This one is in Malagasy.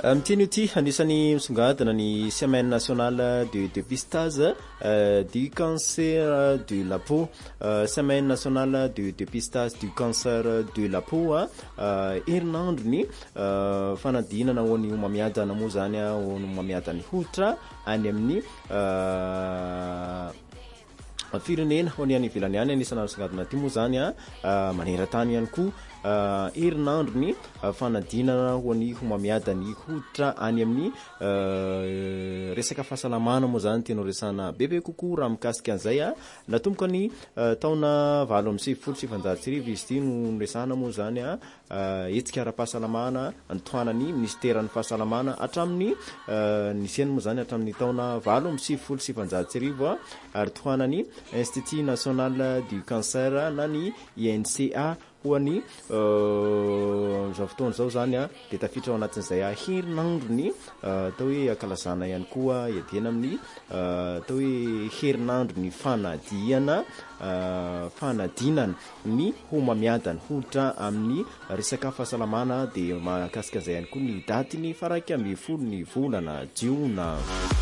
Miteny ity anisany misongadina ny semaine nationale de dépistage du cancer de la peau, semaine nationale de dépistage du cancer de la peau herinandro ny fanadinana ho ny homamiadana moa zany ho ny homamiadany hoditra any amin'ny firenena ho ny any ivelany any anisana misongadina ty moa zany maneran-tany ihany koa herinandro ny fanadinana ho ny homamiadany hoditra any amin'ny resaka fahasalamana moa zany tena resana bebe kokoa raha mikasika an'izay natomboka ny taona 2017 izy ity no resana moa zany hetsika ara-pahasalamana nitohanany ministeran'ny fahasalamana hatramin'ny nisiany moa zany hatramin'ny taona 2017 ary tohanany Institut National du Cancer na ny INCA ho any zao fotoana zao zany de tafiditra ao anatin'izay herinandro ny atao hoe akalazana ihany koa iadiana amin'ny atao hoe herinandro ny fanadinana ny homamiadany hoditra amin'ny resaka fahasalamana de mahakasika an'izay ihany koa ny daty ny 12 ny volana jiona.